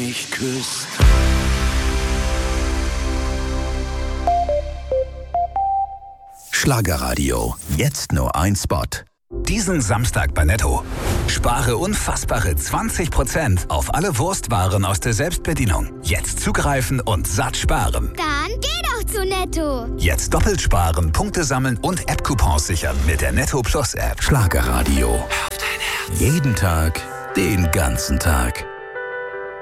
mich küsst. Schlagerradio. Jetzt nur ein Spot. Diesen Samstag bei Netto. Spare unfassbare 20% auf alle Wurstwaren aus der Selbstbedienung. Jetzt zugreifen und satt sparen. Dann geh doch zu Netto. Jetzt doppelt sparen, Punkte sammeln und App-Coupons sichern mit der Netto Plus App. Schlagerradio. Jeden Tag, den ganzen Tag.